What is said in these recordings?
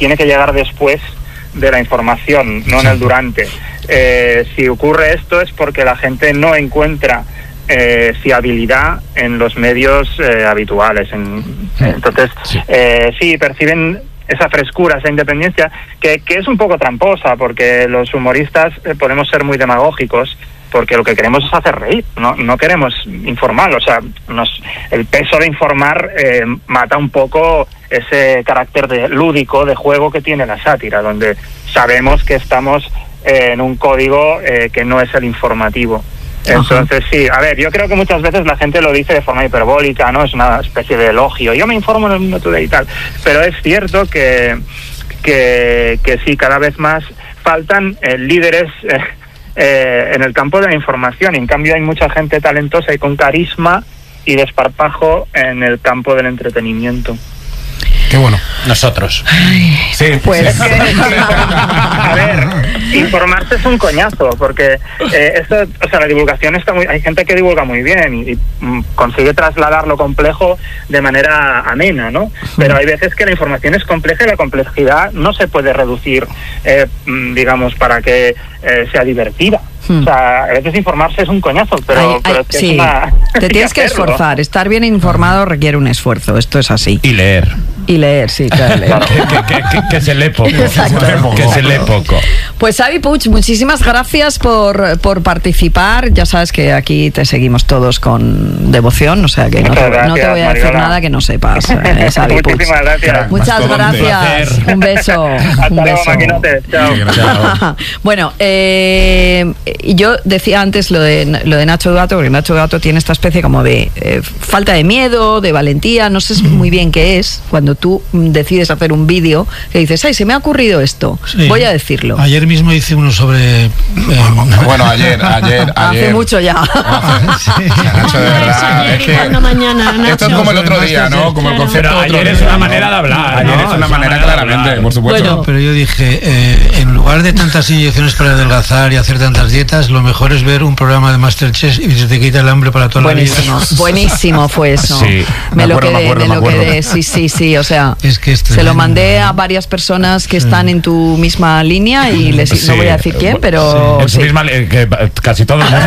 tiene que llegar después de la información, no en el durante. Si ocurre esto es porque la gente no encuentra fiabilidad en los medios habituales. Entonces, sí, perciben esa frescura, esa independencia, que es un poco tramposa, porque los humoristas podemos ser muy demagógicos, porque lo que queremos es hacer reír, no queremos informar. O sea, el peso de informar mata un poco ese carácter lúdico, de juego que tiene la sátira, donde sabemos que estamos en un código que no es el informativo. Entonces, sí, a ver, yo creo que muchas veces la gente lo dice de forma hiperbólica, ¿no? Es una especie de elogio. Yo me informo en el Mundo Today y tal. Pero es cierto que sí, cada vez más faltan líderes en el campo de la información. Y en cambio hay mucha gente talentosa y con carisma y desparpajo en el campo del entretenimiento. Qué bueno. Nosotros. Ay, sí, pues sí. A ver, informarse es un coñazo, porque esto, o sea, la divulgación está hay gente que divulga muy bien y consigue trasladar lo complejo de manera amena, ¿no? Pero hay veces que la información es compleja y la complejidad no se puede reducir, digamos, para que sea divertida. O sea, a veces informarse es un coñazo, pero es que sí. es una... Te tienes que esforzar. Estar bien informado requiere un esfuerzo. Esto es así. Y leer. Y leer, sí, claro. Leer. Que se lee poco. Exacto. Que se lee poco. Pues Xavi Puig, muchísimas gracias por participar. Ya sabes que aquí te seguimos todos con devoción, o sea que no te voy a decir nada que no sepas, Xavi Puig. Muchísimas gracias. Muchas gracias. Un beso. Hasta un luego, beso. maquinote. Chao. Bueno, yo decía antes lo de Nacho Duato, porque Nacho Duato tiene esta especie como de falta de miedo, de valentía, no sé muy bien qué es, cuando tú decides hacer un vídeo que dices, ay, se me ha ocurrido esto, sí, voy a decirlo. Ayer mismo hice uno sobre... bueno, ayer. Hace mucho ya. Sí. Nacho, de verdad, es que mañana, Nacho. Esto es como el otro día, ¿no? Como el concepto. Pero ayer es una manera de hablar. Ayer es una manera claramente, por supuesto. Bueno, pero yo dije, en lugar de tantas inyecciones para adelgazar y hacer tantas dietas, lo mejor es ver un programa de MasterChef y se te quita el hambre para toda la vida. Buenísimo fue eso. Sí, me lo quedé. Sí, o sea, es que se lo mandé a varias personas que están en tu misma línea y no voy a decir quién, pero en su misma que casi todo el mundo.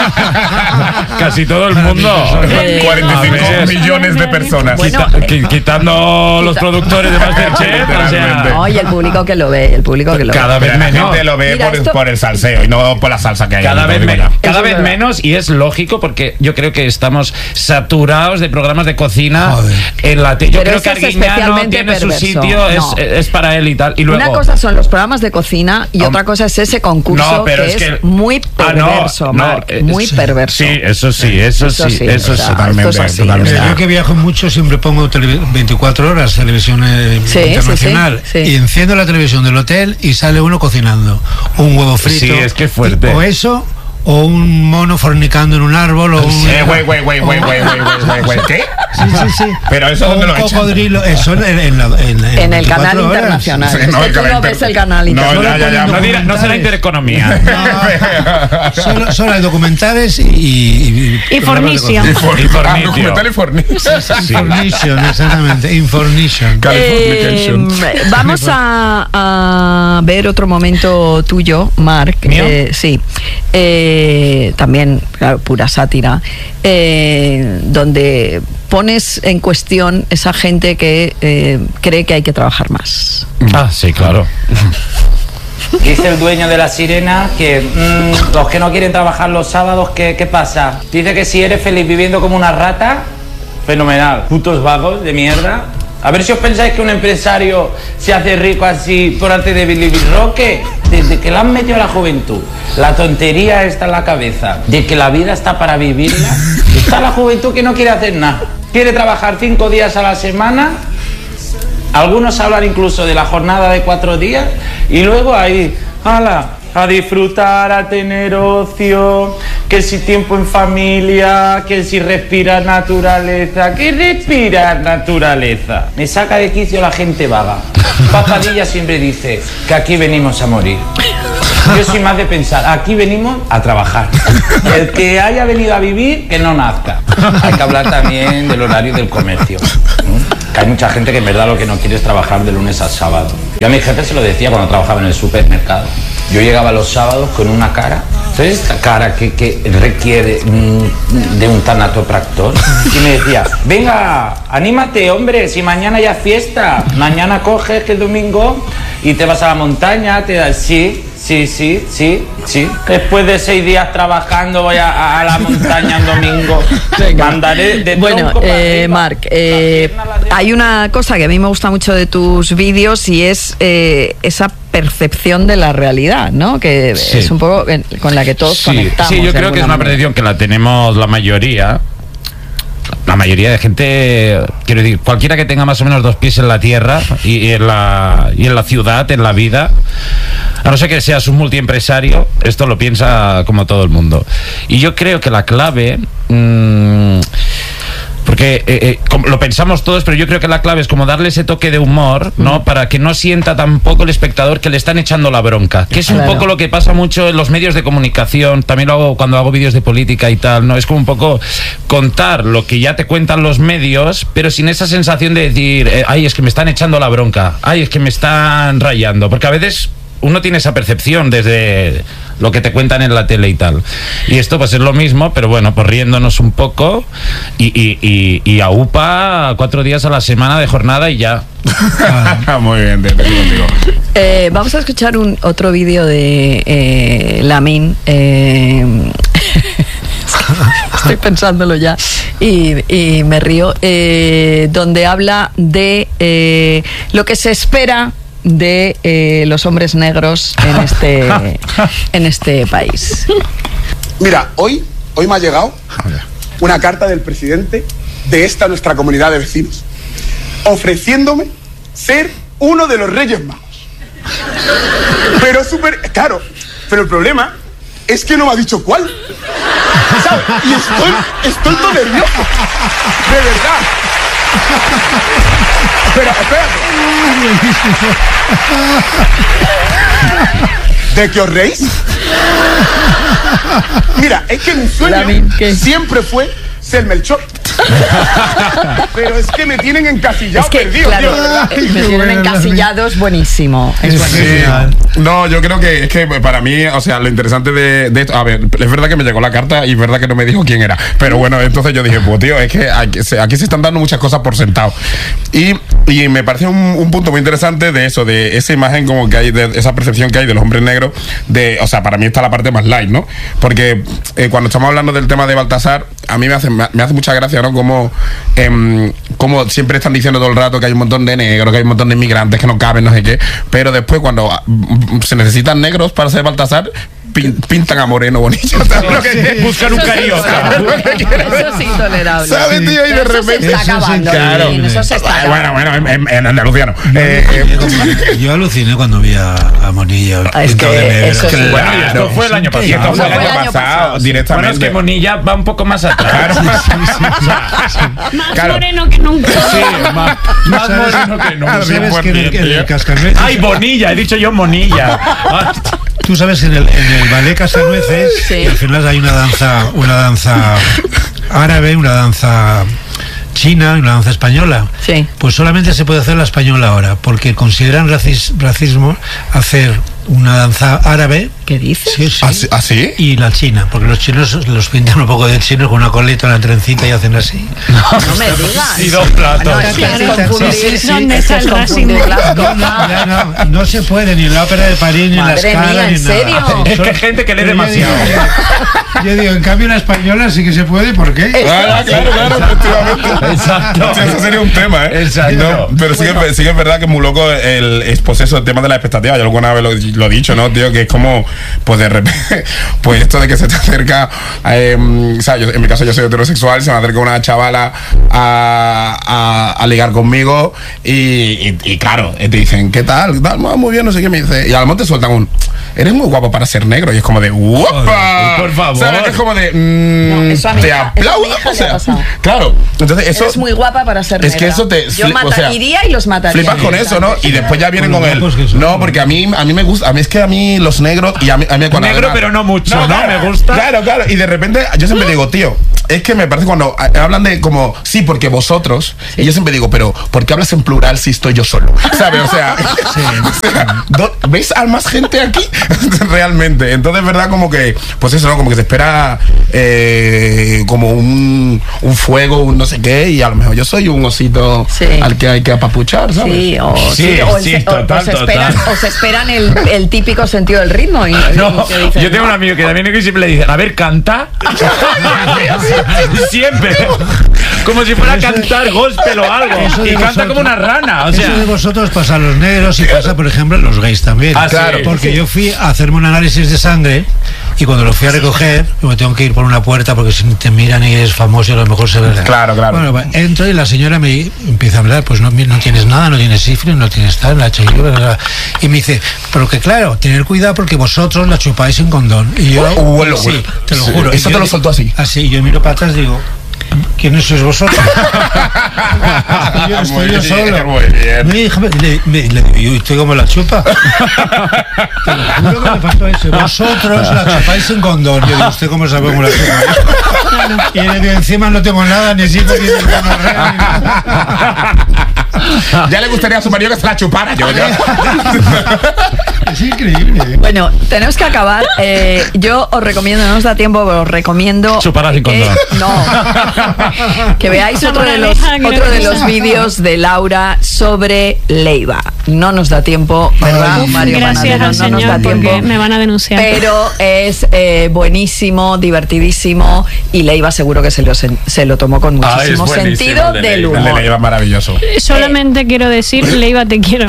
Casi todo el mundo. 45 millones de personas. Bueno, quitando los productores de MasterChef, o sea, y el público que lo ve, cada vez menos. La gente lo ve por el salseo y no por la salsa que hay. Cada vez menos, y es lógico porque yo creo que estamos saturados de programas de cocina. En la yo creo que Arguiñano tiene su sitio, es para él y tal. Y luego, una cosa son los programas de cocina y otra cosa es ese concurso que es muy perverso, Marc, muy perverso. Sí, eso sí. Totalmente. Yo que viajo mucho siempre pongo 24 horas televisión internacional y enciendo la televisión del hotel y sale uno cocinando un huevo frito. Sí, es que es fuerte. O eso, o un mono fornicando en un árbol, o un... Güey, ¿qué? Sí. Pero eso ¿dónde lo echan? Un cocodrilo, eso en el canal internacional. Sí, no, es que tú no ves el canal internacional. No será Intereconomía. Solo hay documentales y Fornicio. Documental y Fornicio. Fornition, exactamente. Infornition. Vamos a ver otro momento tuyo, Marc. Sí. También, claro, pura sátira, donde pones en cuestión esa gente que cree que hay que trabajar más. Sí, claro. Dice el dueño de La Sirena que los que no quieren trabajar los sábados, ¿qué pasa? Dice que si eres feliz viviendo como una rata, fenomenal. Putos vagos de mierda. A ver si os pensáis que un empresario se hace rico así por arte de Billy Roque. Desde que la han metido a la juventud, la tontería está en la cabeza de que la vida está para vivirla. Está la juventud que no quiere hacer nada. Quiere trabajar 5 días a la semana. Algunos hablan incluso de la jornada de 4 días. Y luego ahí, ¡hala! A disfrutar, a tener ocio, que si tiempo en familia, que si respirar naturaleza, que respirar naturaleza. Me saca de quicio la gente vaga. Papadilla siempre dice que aquí venimos a morir. Yo soy más de pensar, aquí venimos a trabajar. El que haya venido a vivir, que no nazca. Hay que hablar también del horario del comercio. Que hay mucha gente que en verdad lo que no quiere es trabajar de lunes a sábado. Yo a mi jefe se lo decía cuando trabajaba en el supermercado. Yo llegaba los sábados con una cara, ¿sabes esta cara que requiere de un tanatopractor? Y me decía, venga, anímate, hombre, si mañana ya es fiesta. Mañana coges que es domingo y te vas a la montaña, te das... Sí. Después de 6 días trabajando voy a la montaña un domingo. Mandaré de bueno, Marc, hay una cosa que a mí me gusta mucho de tus vídeos y es esa percepción de la realidad, ¿no? Que es un poco con la que todos conectamos. Sí, yo creo que es una percepción que la tenemos la mayoría de gente, quiero decir, cualquiera que tenga más o menos 2 pies en la tierra y en la ciudad, en la vida, a no ser que seas un multiempresario, esto lo piensa como todo el mundo. Y yo creo que la clave, porque lo pensamos todos, pero yo creo que la clave es como darle ese toque de humor, ¿no? Para que no sienta tampoco el espectador que le están echando la bronca, que es un poco lo que pasa mucho en los medios de comunicación. También lo hago cuando hago vídeos de política y tal, ¿no? Es como un poco contar lo que ya te cuentan los medios, pero sin esa sensación de decir, ay, es que me están echando la bronca, ay, es que me están rayando, porque a veces uno tiene esa percepción desde lo que te cuentan en la tele y tal. Y esto pues es lo mismo, pero bueno, pues riéndonos un poco y a UPA 4 días a la semana de jornada y ya. Muy bien, te contigo. Vamos a escuchar otro vídeo de Lamin. Estoy pensándolo ya y me río, donde habla de lo que se espera de los hombres negros en este país. Mira, hoy me ha llegado una carta del presidente de esta nuestra comunidad de vecinos ofreciéndome ser uno de los Reyes Magos. Pero claro, pero el problema es que no me ha dicho cuál, ¿sabes? Y estoy todo nervioso, de verdad. Pero espérate. ¿De qué os reís? Mira, es que mi sueño siempre fue ser Melchor. Pero es que me tienen encasillado, perdido, claro, tío. Me tienen encasillado, es buenísimo. Es buenísimo. No, yo creo que es que para mí, o sea, lo interesante de esto, a ver, es verdad que me llegó la carta y es verdad que no me dijo quién era, pero bueno, entonces yo dije, pues tío, es que aquí se están dando muchas cosas por sentado. Y me parece un punto muy interesante de eso, de esa imagen como que hay, de esa percepción que hay de los hombres negros, o sea, para mí está la parte más light, ¿no? Porque cuando estamos hablando del tema de Baltasar, a mí me hace mucha gracia, ¿no? Como siempre están diciendo todo el rato que hay un montón de negros, que hay un montón de inmigrantes que no caben, no sé qué, pero después cuando se necesitan negros para ser Baltasar, pintan a Moreno Bonilla. Buscar un carioca. Eso es intolerable. ¿Sabes, tío? Y de repente. Eso se está acabando. Claro. Eso se está acabando. Bueno, en andaluciano. Yo aluciné cuando vi a Monilla. Es que eso es bueno, esto fue el año pasado. Esto fue el año pasado, directamente. Bueno, es que Monilla va un poco más atrás. Más moreno que nunca. Sí, más moreno que nunca. ¿Sabes que en el Cascanueces? ¡Ay, Bonilla! He dicho yo Monilla. Tú sabes que en el ballet Cascanueces al final hay una danza árabe, una danza china y una danza española. Sí. Pues solamente se puede hacer la española ahora, porque consideran racismo hacer una danza árabe. ¿Qué dices? Sí. ¿Ah, sí? Y la china, porque los chinos los pintan un poco de chinos con una coleta, una trencita y hacen así. No me digas. Y 2 platos. ¿Dónde está el racismo? No se puede ni en la ópera de París, ni en la Scala, ¿en serio? Es que hay gente que lee demasiado. Yo digo, en cambio en la española sí que se puede, ¿por qué? Claro, efectivamente. Exacto. Eso sería un tema, ¿eh? Exacto. No, pero sí que es verdad que es muy loco pues eso, el tema de la expectativa. Yo alguna vez lo he dicho, ¿no, tío? Que es como, pues de repente, pues esto de que se te acerca, o sea, en mi caso yo soy heterosexual, se me acerca una chavala a ligar conmigo y claro, te dicen, ¿qué tal? Muy bien, no sé qué, me dice. Y al monte sueltan un, eres muy guapo para ser negro. Y es como de, ¡guapa! Por favor. ¿Sabes? Que es como de, te aplaudo. O sea, claro. Entonces eso... Eres muy guapa para ser negra. Es que eso te... Yo iría y los mataría. Flipas con eso, ¿no? Y después ya vienen con él. No, porque a mí me gusta... A mí es que a mí los negros... Y a mí cuando negro, pero no mucho, ¿no? Me gusta. Claro. Y de repente yo siempre digo, tío, es que me parece cuando hablan de como, sí, porque vosotros, y yo siempre digo, pero ¿por qué hablas en plural si estoy yo solo? ¿Sabes? O sea, ¿ves a más gente aquí? Realmente. Entonces, verdad, como que, pues eso, ¿no? Como que se espera como un fuego, un no sé qué, y a lo mejor yo soy un osito al que hay que apapuchar, ¿sabes? Sí, o se esperan el típico sentido del ritmo. Y no, dicen, yo tengo un amigo que también siempre le dicen, a ver, canta. Siempre. Como si fuera a cantar gospel o algo. Y canta como una rana. O sea. Eso de vosotros pasa a los negros y pasa, por ejemplo, a los gays también. Claro. Porque yo fui a hacerme un análisis de sangre y cuando lo fui a recoger, me tengo que ir por una puerta porque si te miran y eres famoso, a lo mejor se ve. Claro. Bueno, entro y la señora me empieza a hablar, pues no tienes nada, no tienes sífilis, no tienes tal, la HIV, y me dice, pero que claro, tener cuidado porque vosotros la chupáis sin condón. Y yo, sí, te lo juro. Eso te lo soltó así. Así, yo miro para atrás y digo, ¿quiénes sois vosotros? Yo estoy yo solo. Muy bien. Le digo, ¿y usted cómo la chupa? Te lo juro que me faltó eso. Vosotros la chupáis sin condón. Yo digo, ¿usted cómo sabe cómo la chupa? Y le digo, encima no tengo nada, ni sífilis, ni Ya le gustaría a su marido que se la chupara yo. Es increíble. Bueno, tenemos que acabar. Yo os recomiendo, no nos da tiempo, pero os recomiendo chuparla sin condón. No. Que veáis otro de los vídeos de Laura sobre Leiva. No nos da tiempo, ¿verdad, Mario Gracias Panadero? al señor, no nos da tiempo. Me van a denunciar. Pero es buenísimo, divertidísimo, y Leiva seguro que se lo tomó con muchísimo sentido del humor. El de Leiva es maravilloso. Solamente quiero decir, Leiva, te quiero.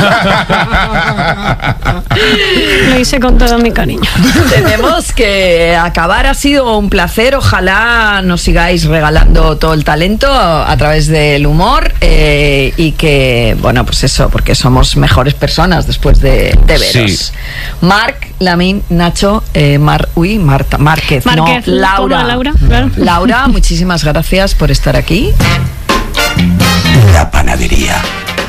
Lo hice con todo mi cariño. Tenemos que acabar. Ha sido un placer. Ojalá nos sigáis regalando todo el talento a través del humor, y que, bueno, pues eso, porque somos mejores personas después de veros. Sí. Marc, Lamin, Nacho, Marta Márquez, no, Laura. Claro. Laura, muchísimas gracias por estar aquí. La panadería.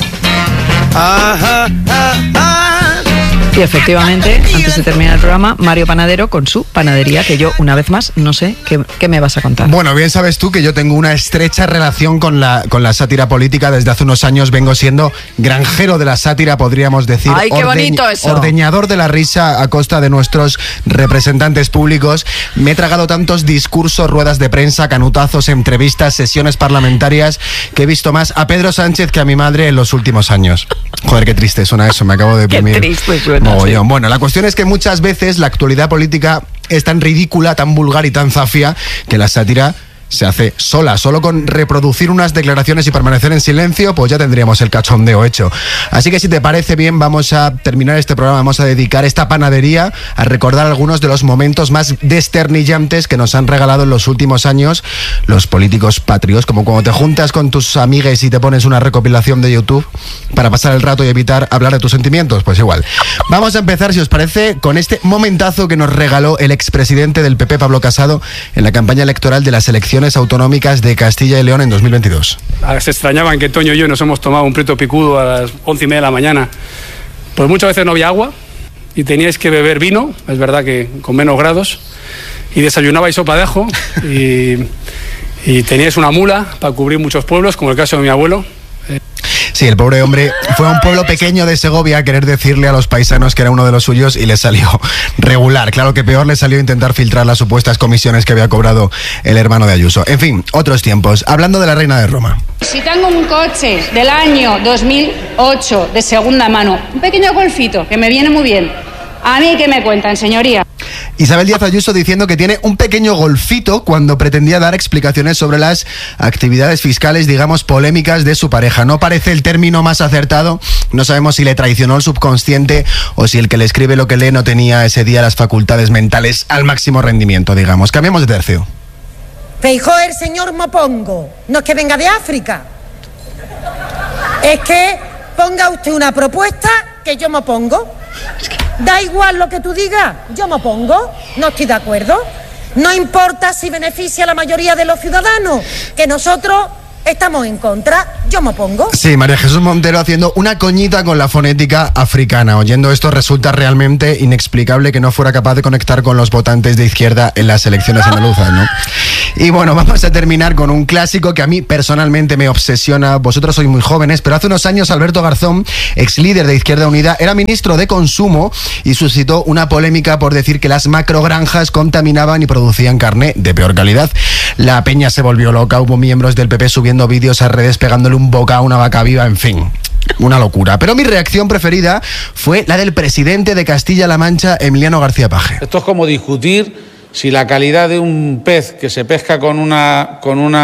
Y efectivamente, antes de terminar el programa, Mario Panadero con su panadería, que yo, una vez más, no sé qué me vas a contar. Bueno, bien sabes tú que yo tengo una estrecha relación con la sátira política. Desde hace unos años vengo siendo granjero de la sátira, podríamos decir. ¡Ay, qué bonito eso! Ordeñador de la risa a costa de nuestros representantes públicos. Me he tragado tantos discursos, ruedas de prensa, canutazos, entrevistas, sesiones parlamentarias, que he visto más a Pedro Sánchez que a mi madre en los últimos años. Joder, qué triste suena eso, me acabo de deprimir. Qué triste suena. Sí. Bueno, la cuestión es que muchas veces la actualidad política es tan ridícula, tan vulgar y tan zafia que la sátira se hace sola. Solo con reproducir unas declaraciones y permanecer en silencio, pues ya tendríamos el cachondeo hecho. Así que si te parece bien, vamos a terminar este programa, vamos a dedicar esta panadería a recordar algunos de los momentos más desternillantes que nos han regalado en los últimos años los políticos patrios, como cuando te juntas con tus amigues y te pones una recopilación de YouTube para pasar el rato y evitar hablar de tus sentimientos, pues igual. Vamos a empezar, si os parece, con este momentazo que nos regaló el expresidente del PP, Pablo Casado, en la campaña electoral de las elecciones autonómicas de Castilla y León en 2022. Se extrañaban que Toño y yo nos hemos tomado un prieto picudo a las 11:30 de la mañana. Pues muchas veces no había agua y teníais que beber vino, es verdad que con menos grados, y desayunabais sopa de ajo y teníais una mula para cubrir muchos pueblos, como el caso de mi abuelo. Sí, el pobre hombre fue a un pueblo pequeño de Segovia a querer decirle a los paisanos que era uno de los suyos y le salió regular. Claro que peor le salió intentar filtrar las supuestas comisiones que había cobrado el hermano de Ayuso. En fin, otros tiempos. Hablando de la reina de Roma. Si tengo un coche del año 2008 de segunda mano, un pequeño golfito que me viene muy bien, ¿a mí qué me cuentan, señoría? Isabel Díaz Ayuso diciendo que tiene un pequeño golfito cuando pretendía dar explicaciones sobre las actividades fiscales, digamos, polémicas de su pareja. No parece el término más acertado. No sabemos si le traicionó el subconsciente o si el que le escribe lo que lee no tenía ese día las facultades mentales al máximo rendimiento, digamos. Cambiamos de tercio. Feijóo el señor Mopongo. No es que venga de África. Es que ponga usted una propuesta que yo me opongo. Da igual lo que tú digas, yo me opongo, no estoy de acuerdo. No importa si beneficia a la mayoría de los ciudadanos, que nosotros estamos en contra, yo me opongo. Sí, María Jesús Montero haciendo una coñita con la fonética africana. Oyendo esto resulta realmente inexplicable que no fuera capaz de conectar con los votantes de izquierda en las elecciones andaluzas, ¿no? Y bueno, vamos a terminar con un clásico que a mí personalmente me obsesiona. Vosotros sois muy jóvenes, pero hace unos años Alberto Garzón, ex líder de Izquierda Unida, era ministro de Consumo y suscitó una polémica por decir que las macrogranjas contaminaban y producían carne de peor calidad. La peña se volvió loca, hubo miembros del PP subiendo vídeos a redes pegándole un bocado a una vaca viva, en fin, una locura. Pero mi reacción preferida fue la del presidente de Castilla-La Mancha, Emiliano García Paje. Esto es como discutir si la calidad de un pez que se pesca con una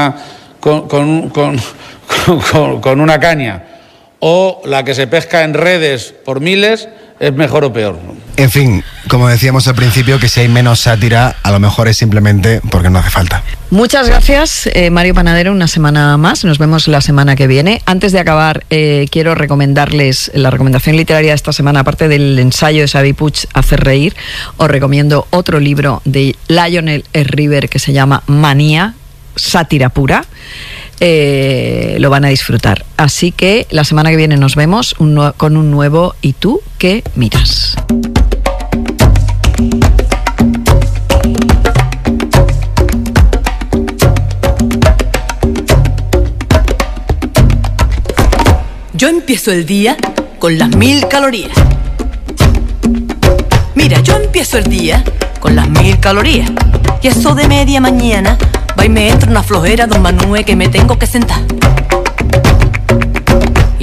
caña o la que se pesca en redes por miles es mejor o peor. En fin, como decíamos al principio, que si hay menos sátira, a lo mejor es simplemente porque no hace falta. Muchas gracias, Mario Panadero, una semana más. Nos vemos la semana que viene. Antes de acabar, quiero recomendarles la recomendación literaria de esta semana. Aparte del ensayo de Xavi Puig, Hacer reír, os recomiendo otro libro de Lionel River que se llama Manía, sátira pura. Lo van a disfrutar. Así que la semana que viene nos vemos con un nuevo ¿Y tú qué miras? Yo empiezo el día con las 1000 calorías. Mira, yo empiezo el día con las 1000 calorías. Y eso de media mañana va y me entra una flojera, don Manuel, que me tengo que sentar.